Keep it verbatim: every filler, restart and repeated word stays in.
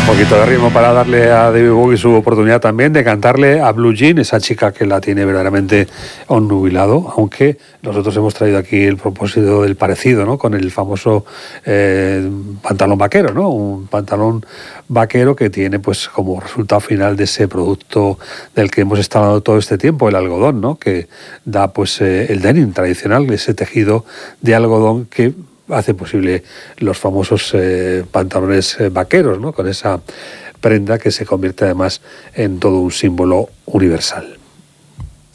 poquito de ritmo para darle a David Bowie su oportunidad también de cantarle a Blue Jean, esa chica que la tiene verdaderamente onnubilado, aunque nosotros hemos traído aquí el propósito del parecido, ¿no? Con el famoso eh, pantalón vaquero, ¿no? Un pantalón vaquero que tiene pues como resultado final de ese producto del que hemos estado hablando todo este tiempo, el algodón, ¿no? Que da pues eh, el denim tradicional, ese tejido de algodón que hace posible los famosos eh, pantalones eh, vaqueros, ¿no? Con esa prenda que se convierte además en todo un símbolo universal.